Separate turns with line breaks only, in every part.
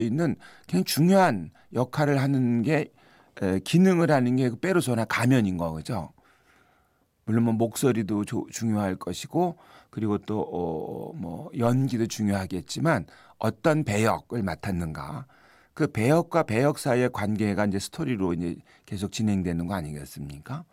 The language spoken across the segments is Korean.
있는 굉장히 중요한 역할을 하는 게 기능을 하는 게 그 페르소나 가면인 거죠. 물론 뭐 목소리도 중요할 것이고 그리고 또 뭐 연기도 중요하겠지만 어떤 배역을 맡았는가 그 배역과 배역 사이의 관계가 이제 스토리로 이제 계속 진행되는 거 아니겠습니까?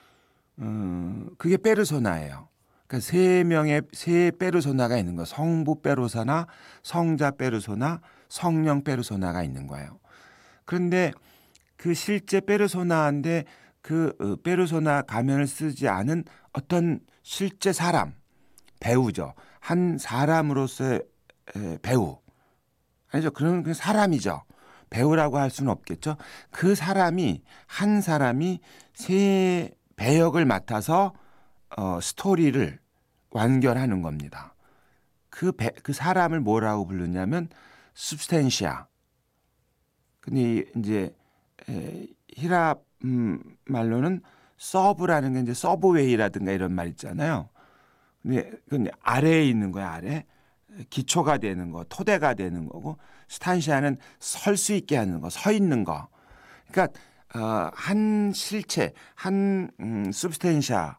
그게 페르소나예요. 그러니까 세 페르소나가 있는 거. 성부 페르소나, 성자 페르소나, 성령 페르소나가 있는 거예요. 그런데 그 실제 페르소나인데 그 페르소나 가면을 쓰지 않은 어떤 실제 사람, 배우죠. 한 사람으로서의 배우. 아니죠. 그런 사람이죠. 배우라고 할 수는 없겠죠. 그 사람이 한 사람이 세 배역을 맡아서 스토리를 완결하는 겁니다. 그 사람을 뭐라고 부르냐면 substantia. 근데 이제 히랍 말로는 서브라는 게 이제 서브웨이라든가 이런 말 있잖아요. 근데 그건 아래에 있는 거야, 아래. 기초가 되는 거, 토대가 되는 거고 스탄시아는 설 수 있게 하는 거, 서 있는 거. 그러니까 한 실체, 한 substantia에서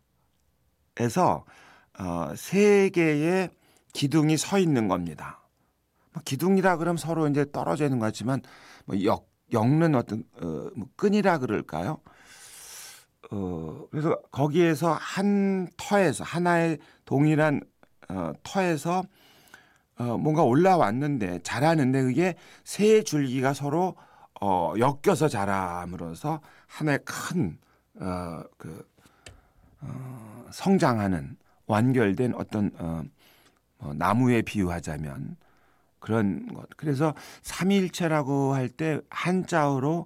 세 개의 기둥이 서 있는 겁니다. 기둥이라 그러면 서로 이제 떨어져 있는 것 같지만 뭐 엮는 어떤 뭐 끈이라 그럴까요? 그래서 거기에서 한 터에서 하나의 동일한 터에서 뭔가 올라왔는데 자라는데 그게 세 줄기가 서로 엮여서 자람으로써 하나의 큰 성장하는 완결된 어떤 나무에 비유하자면 그런 것. 그래서 삼위일체라고 할 때 한자어로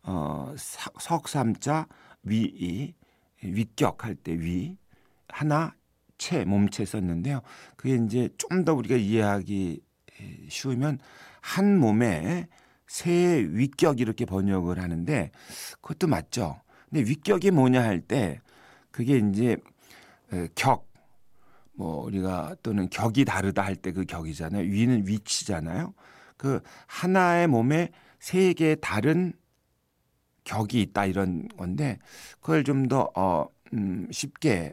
석삼자 위이 위격할 때 위 하나 체 몸체 썼는데요. 그게 이제 좀 더 우리가 이해하기 쉬우면 한 몸에 세 위격 이렇게 번역을 하는데 그것도 맞죠. 근데 위격이 뭐냐 할 때 그게 이제 격 뭐 우리가 또는 격이 다르다 할 때 그 격이잖아요. 위는 위치잖아요. 그 하나의 몸에 세 개의 다른 격이 있다 이런 건데 그걸 좀 더 쉽게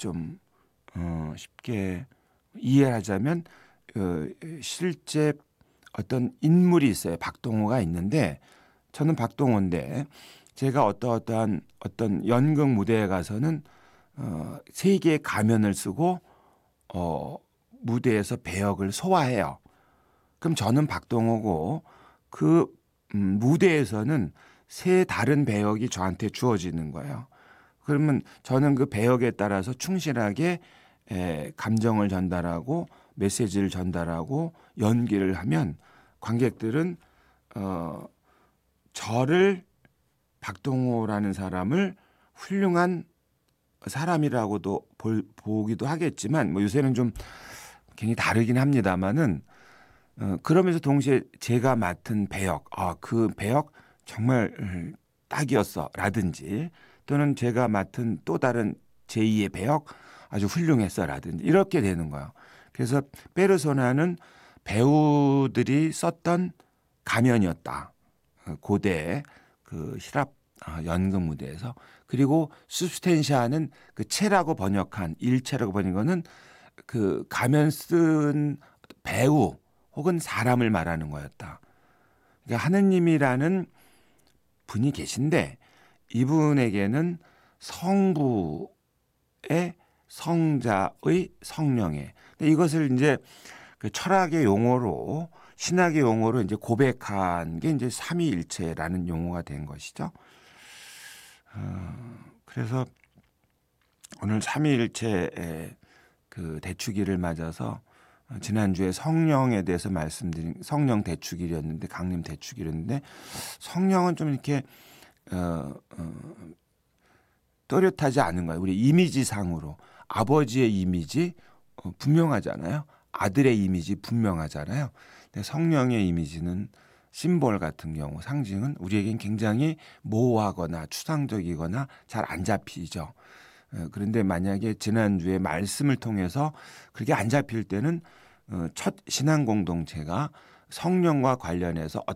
쉽게 이해하자면 실제 어떤 인물이 있어요. 박동호가 있는데 저는 박동호인데 제가 어떠한 어떤 연극 무대에 가서는 세 개의 가면을 쓰고 무대에서 배역을 소화해요. 그럼 저는 박동호고 그 무대에서는 세 다른 배역이 저한테 주어지는 거예요. 그러면 저는 그 배역에 따라서 충실하게 감정을 전달하고 메시지를 전달하고 연기를 하면 관객들은 저를 박동호라는 사람을 훌륭한 사람이라고도 보기도 하겠지만 뭐 요새는 좀 굉장히 다르긴 합니다만은 그러면서 동시에 제가 맡은 배역 그 배역 정말 딱이었어 라든지 또는 제가 맡은 또 다른 제2의 배역 아주 훌륭했어 라든지 이렇게 되는 거예요. 그래서 페르소나는 배우들이 썼던 가면이었다. 고대 그 히랍 연극 무대에서. 그리고 substantia는 그 체라고 번역한 일체라고 번역한 거는 그 가면 쓴 배우 혹은 사람을 말하는 거였다. 그러니까 하느님이라는 분이 계신데 이분에게는 성부의 성자의 성령의 이것을 이제 그 철학의 용어로 신학의 용어로 이제 고백한 게 이제 삼위일체라는 용어가 된 것이죠. 그래서 오늘 삼위일체의 그 대축일을 맞아서 지난주에 성령에 대해서 말씀드린 성령 대축일이었는데 강림 대축일이었는데 성령은 좀 이렇게 또렷하지 않은 거예요. 우리 이미지상으로 아버지의 이미지 분명하잖아요. 아들의 이미지 분명하잖아요. 근데 성령의 이미지는 심볼 같은 경우 상징은 우리에겐 굉장히 모호하거나 추상적이거나 잘 안 잡히죠. 그런데 만약에 지난주에 말씀을 통해서 그렇게 안 잡힐 때는 첫 신앙 공동체가 성령과 관련해서